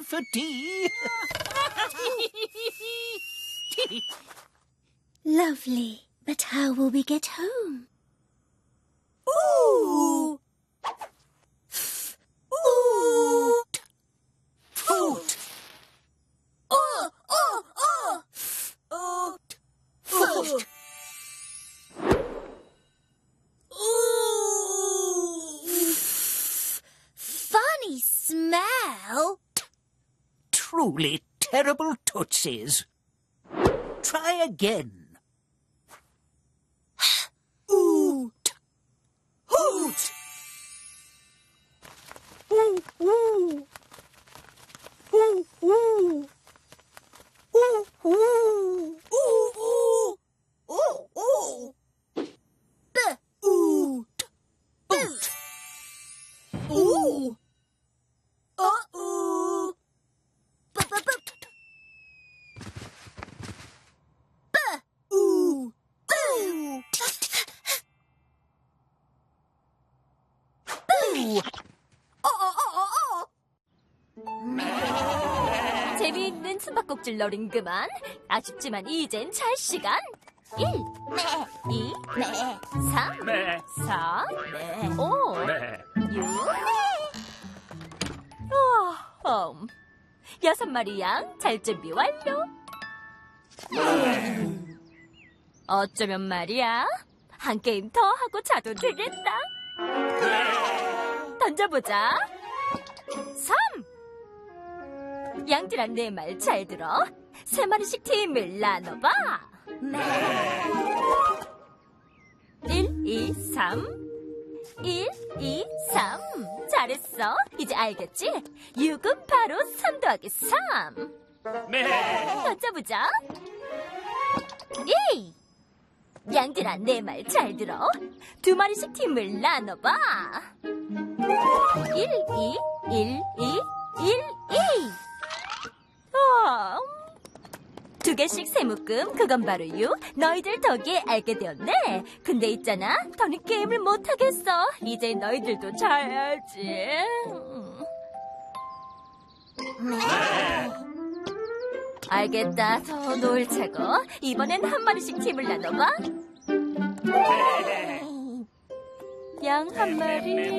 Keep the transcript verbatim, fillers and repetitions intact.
for tea. Lovely. But how will we get home? Ooh! Ooh! Foot! Oh, oh, oh! Oh! Foot! Ooh! Funny smell. Truly terrible tootsies. Try again. Oot! Hoot! Ooh, ooh! Ooh, ooh! Ooh, ooh! Ooh, ooh! Ooh, ooh! B. Oot! Boot! Ooh! Uh-oh. B, b, b. B. Ooh! Boo. Ooh! 어, 어, 어, 어. 재미있는 숨바꼭질 놀인그만. 아쉽지만 이젠 잘 시간. 일, 이, 삼, 네. 사, 오, 네. 육. 우와, 음. 여섯 마리 양 잘 준비 완료. 어쩌면 말이야. 한 게임 더 하고 자도 되겠다. 던져보자. 삼. 양들아, 내 말 잘 들어. 세 마리씩 팀을 나눠봐. 일, 이, 삼. 일, 이, 삼. 잘했어. 이제 알겠지? 육은 바로 삼 더하기 삼. 네. 던져보자. 이. 양들아, 내 말 잘 들어. 두 마리씩 팀을 나눠봐. 일, 이, 일, 이, 일, 이. 우와. 두 개씩 세 묶음, 그건 바로 육. 너희들 덕에 알게 되었네. 근데 있잖아, 더는 게임을 못하겠어. 이제 너희들도 자야지. 알겠다, 더 놀 차고. 이번엔 한 마리씩 팀을 나눠봐. 양 한 마리.